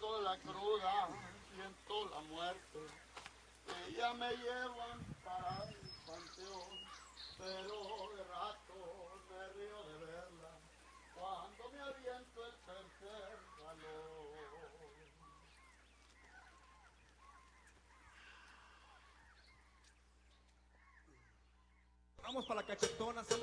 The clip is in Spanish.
siento la cruda, siento la muerte. Ella me llevan para el panteón, pero de rato me río de verla cuando me aviento el tercer balón. Vamos para la cachetona, somos